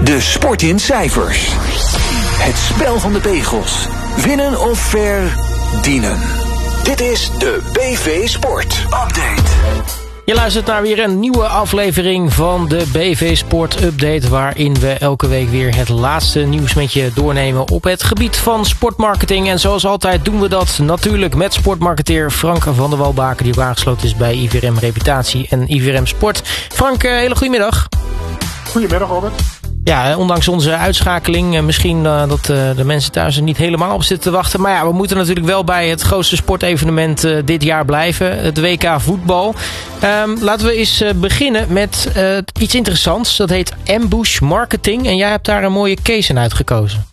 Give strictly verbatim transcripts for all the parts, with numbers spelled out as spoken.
De sport in cijfers. Het spel van de pegels. Winnen of verdienen. Dit is de B V Sport Update. Je luistert naar weer een nieuwe aflevering van de B V Sport Update, waarin we elke week weer het laatste nieuws met je doornemen op het gebied van sportmarketing. En zoals altijd doen we dat natuurlijk met sportmarketeer Frank van der Walbaken, die ook aangesloten is bij I V R M Reputatie en I V R M Sport. Frank, hele goedemiddag. Goedemiddag, Robert. Ja, ondanks onze uitschakeling, misschien uh, dat uh, de mensen thuis er niet helemaal op zitten te wachten. Maar ja, we moeten natuurlijk wel bij het grootste sportevenement uh, dit jaar blijven. Het W K voetbal. Um, laten we eens uh, beginnen met uh, iets interessants. Dat heet Ambush Marketing. En jij hebt daar een mooie case in uitgekozen.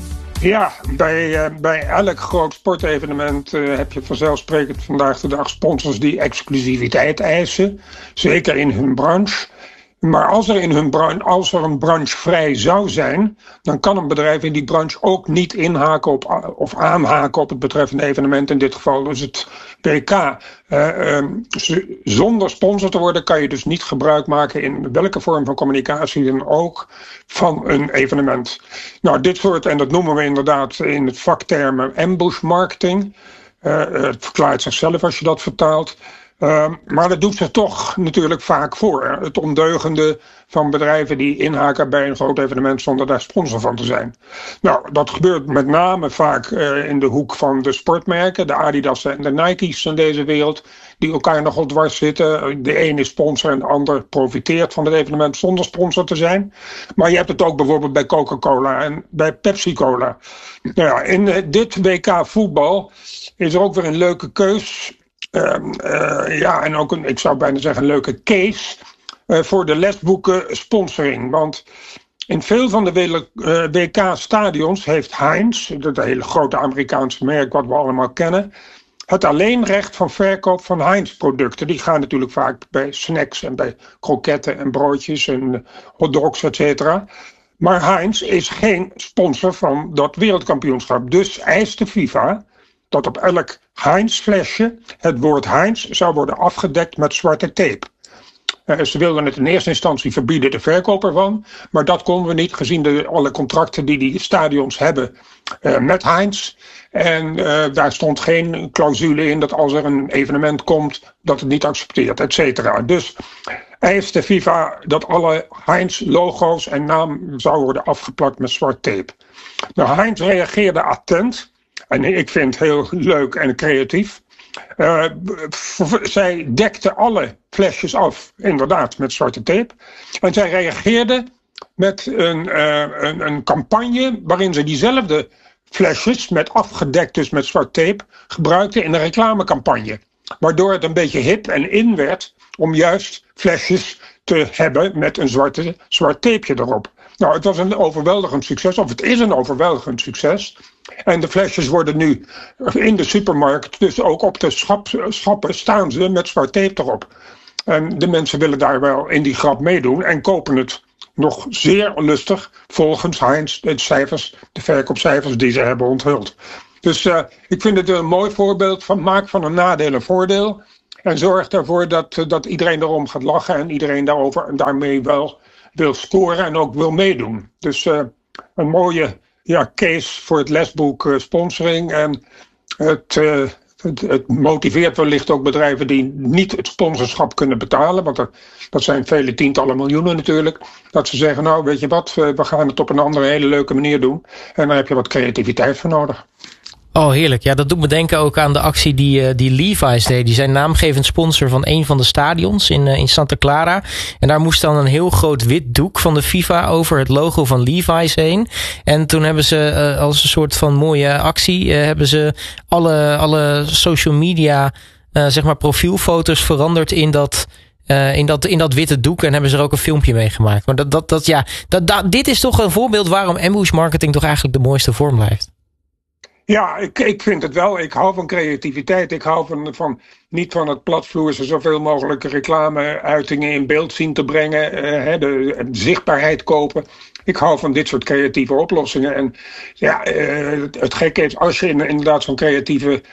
Ja, bij, uh, bij elk groot sportevenement uh, heb je vanzelfsprekend vandaag de dag sponsors die exclusiviteit eisen. Zeker in hun branche. Maar als er, in hun branche, als er een branche vrij zou zijn, dan kan een bedrijf in die branche ook niet inhaken op, of aanhaken op het betreffende evenement. In dit geval dus het W K. Uh, um, zonder sponsor te worden kan je dus niet gebruik maken in welke vorm van communicatie dan ook van een evenement. Nou, dit soort, en dat noemen we inderdaad in het vaktermen ambush marketing. Uh, het verklaart zichzelf als je dat vertaalt. Uh, maar dat doet zich toch natuurlijk vaak voor. Het ondeugende van bedrijven die inhaken bij een groot evenement zonder daar sponsor van te zijn. Nou, dat gebeurt met name vaak uh, in de hoek van de sportmerken. De Adidas en de Nike's van deze wereld. Die elkaar nogal dwars zitten. De ene is sponsor en de ander profiteert van het evenement zonder sponsor te zijn. Maar je hebt het ook bijvoorbeeld bij Coca-Cola en bij Pepsi-Cola. Nou ja, in uh, dit W K voetbal is er ook weer een leuke keus. Uh, uh, ja, en ook een, ik zou bijna zeggen, een leuke case uh, voor de lesboeken sponsoring. Want in veel van de uh, W K-stadions heeft Heinz, dat hele grote Amerikaanse merk wat we allemaal kennen, het alleenrecht van verkoop van Heinz-producten. Die gaan natuurlijk vaak bij snacks en bij kroketten en broodjes en hotdogs, et cetera. Maar Heinz is geen sponsor van dat wereldkampioenschap. Dus eist de FIFA dat op elk Heinz-flesje het woord Heinz zou worden afgedekt met zwarte tape. Uh, ze wilden het in eerste instantie verbieden, de verkoop ervan. Maar dat konden we niet, gezien de, alle contracten die die stadions hebben uh, met Heinz. En uh, daar stond geen clausule in dat als er een evenement komt, dat het niet accepteert, et cetera. Dus eist de FIFA dat alle Heinz-logo's en naam zou worden afgeplakt met zwart tape. Nou, Heinz reageerde attent. En ik vind het heel leuk en creatief. Uh, zij dekte alle flesjes af, inderdaad, met zwarte tape. En zij reageerde met een, uh, een, een campagne waarin ze diezelfde flesjes, met afgedekt dus met zwart tape, gebruikte in een reclamecampagne. Waardoor het een beetje hip en in werd om juist flesjes te hebben met een zwarte, zwart tapeje erop. Nou, het was een overweldigend succes, of het is een overweldigend succes. En de flesjes worden nu in de supermarkt, dus ook op de schap, schappen, staan ze met zwart tape erop. En de mensen willen daar wel in die grap meedoen en kopen het nog zeer lustig volgens Heinz de cijfers, de verkoopcijfers die ze hebben onthuld. Dus uh, ik vind het een mooi voorbeeld van maak van een nadeel een voordeel. En zorg ervoor dat, dat iedereen erom gaat lachen en iedereen daarover en daarmee wel wil scoren en ook wil meedoen. Dus uh, een mooie ja, case voor het lesboek uh, sponsoring. En het, uh, het, het motiveert wellicht ook bedrijven die niet het sponsorschap kunnen betalen. Want er, dat zijn vele tientallen miljoenen natuurlijk. Dat ze zeggen, nou weet je wat, we gaan het op een andere hele leuke manier doen. En daar heb je wat creativiteit voor nodig. Oh, heerlijk. Ja, dat doet me denken ook aan de actie die, die Levi's deed. Die zijn naamgevend sponsor van een van de stadions in, in Santa Clara. En daar moest dan een heel groot wit doek van de FIFA over het logo van Levi's heen. En toen hebben ze uh, als een soort van mooie actie, uh, hebben ze alle, alle social media, uh, zeg maar profielfoto's veranderd in dat, uh, in dat, in dat witte doek. En hebben ze er ook een filmpje mee gemaakt. Maar dat, dat, dat, ja, dat, dat, dit is toch een voorbeeld waarom ambush marketing toch eigenlijk de mooiste vorm blijft. Ja, ik, ik vind het wel. Ik hou van creativiteit. Ik hou van, van niet van het platvloerse zoveel mogelijk reclameuitingen in beeld zien te brengen. Uh, de, de zichtbaarheid kopen. Ik hou van dit soort creatieve oplossingen. En ja, uh, het gekke is, als je inderdaad zo'n creatieve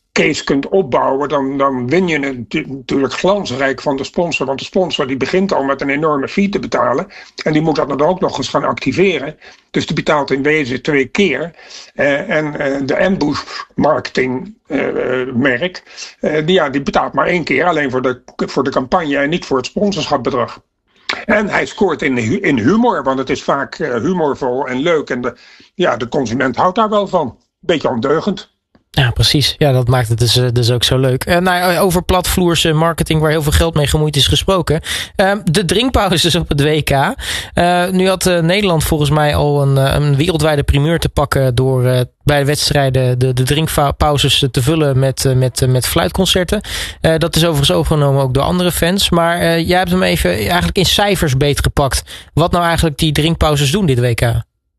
case kunt opbouwen, dan, dan win je het natuurlijk glansrijk van de sponsor. Want de sponsor die begint al met een enorme fee te betalen. En die moet dat dan ook nog eens gaan activeren. Dus die betaalt in wezen twee keer. Uh, en uh, de ambush marketing uh, merk, uh, die, ja, die betaalt maar één keer. Alleen voor de, voor de campagne en niet voor het sponsorschapbedrag. En hij scoort in, in humor, want het is vaak uh, humorvol en leuk. En de, ja, de consument houdt daar wel van. Beetje ondeugend. Ja, precies. Ja, dat maakt het dus, dus ook zo leuk. Uh, nou, over platvloerse marketing waar heel veel geld mee gemoeid is gesproken. Uh, de drinkpauzes op het W K. Uh, nu had uh, Nederland volgens mij al een, een wereldwijde primeur te pakken door uh, bij de wedstrijden de, de drinkpauzes te vullen met, uh, met, uh, met fluitconcerten. Uh, dat is overigens overgenomen ook door andere fans. Maar uh, jij hebt hem even eigenlijk in cijfers beetgepakt. Wat nou eigenlijk die drinkpauzes doen dit W K?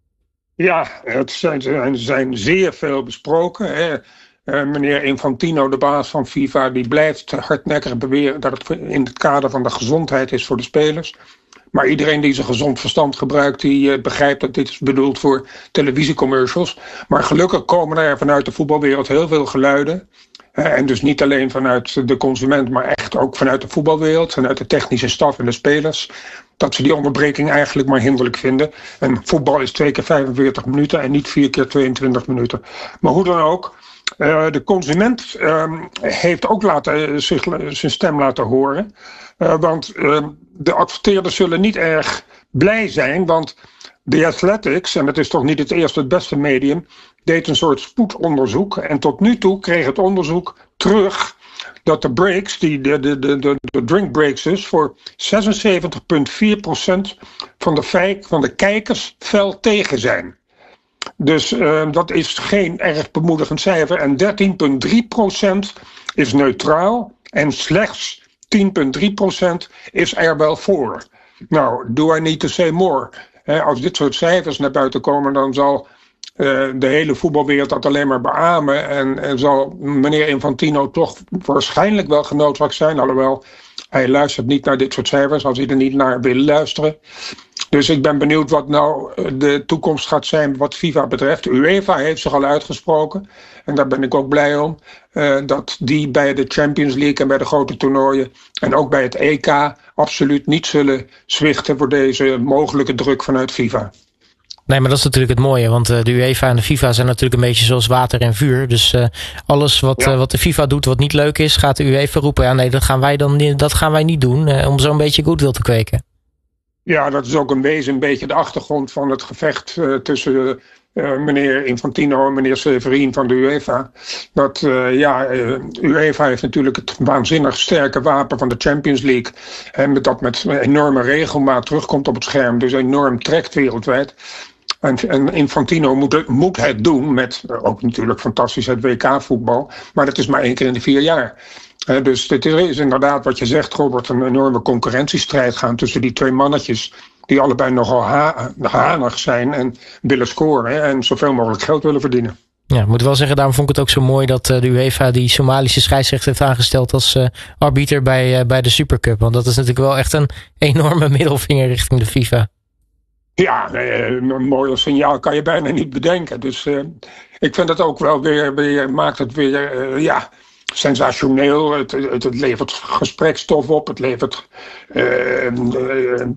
Ja, het zijn, zijn, zijn zeer veel besproken. Hè. Uh, meneer Infantino, de baas van FIFA, die blijft hardnekkig beweren dat het in het kader van de gezondheid is voor de spelers. Maar iedereen die zijn gezond verstand gebruikt, die uh, begrijpt dat dit is bedoeld voor televisiecommercials. Maar gelukkig komen er vanuit de voetbalwereld heel veel geluiden. Uh, en dus niet alleen vanuit de consument, maar echt ook vanuit de voetbalwereld, vanuit de technische staf en de spelers. Dat ze die onderbreking eigenlijk maar hinderlijk vinden. En voetbal is twee keer vijfenveertig minuten en niet vier keer tweeëntwintig minuten. Maar hoe dan ook, uh, de consument uh, heeft ook laten, zich, zijn stem laten horen. Uh, want uh, de adverteerders zullen niet erg blij zijn, want The Athletics, en dat is toch niet het eerste het beste medium, deed een soort spoedonderzoek. En tot nu toe kreeg het onderzoek terug dat de breaks, die, de, de, de, de, de drink breaks dus, voor zesenzeventig komma vier procent van de, feit, van de kijkers fel tegen zijn. Dus uh, dat is geen erg bemoedigend cijfer. En dertien komma drie procent is neutraal en slechts tien komma drie procent is er wel voor. Nou, do I need to say more? He, als dit soort cijfers naar buiten komen, dan zal uh, de hele voetbalwereld dat alleen maar beamen. En, en zal meneer Infantino toch waarschijnlijk wel genoodzaakt zijn. Alhoewel, hij luistert niet naar dit soort cijfers als hij er niet naar wil luisteren. Dus ik ben benieuwd wat nou de toekomst gaat zijn wat FIFA betreft. UEFA heeft zich al uitgesproken. En daar ben ik ook blij om. Uh, dat die bij de Champions League en bij de grote toernooien en ook bij het E K absoluut niet zullen zwichten voor deze mogelijke druk vanuit FIFA. Nee, maar dat is natuurlijk het mooie. Want de UEFA en de FIFA zijn natuurlijk een beetje zoals water en vuur. Dus uh, alles wat, ja. uh, wat de FIFA doet wat niet leuk is, gaat de UEFA roepen. Ja, nee, dat gaan wij dan dat gaan wij niet doen. Uh, om zo'n beetje goodwill te kweken. Ja, dat is ook een wezen een beetje de achtergrond van het gevecht uh, tussen uh, meneer Infantino en meneer Severin van de UEFA. Dat uh, ja, uh, UEFA heeft natuurlijk het waanzinnig sterke wapen van de Champions League. En dat met enorme regelmaat terugkomt op het scherm. Dus enorm trekt wereldwijd. En, en Infantino moet het, moet het doen met uh, ook natuurlijk fantastisch het W K-voetbal. Maar dat is maar één keer in de vier jaar. Uh, dus dit is inderdaad wat je zegt, Robert, een enorme concurrentiestrijd gaan tussen die twee mannetjes die allebei nogal ha- hanig zijn en willen scoren hè, en zoveel mogelijk geld willen verdienen. Ja, ik moet wel zeggen, daarom vond ik het ook zo mooi dat uh, de UEFA die Somalische scheidsrechter heeft aangesteld als uh, arbiter bij, uh, bij de Supercup. Want dat is natuurlijk wel echt een enorme middelvinger richting de FIFA. Ja, een mooi signaal kan je bijna niet bedenken. Dus uh, ik vind het ook wel weer, weer maakt het weer, uh, ja, sensationeel. Het, het, het levert gesprekstof op. Het levert uh, uh,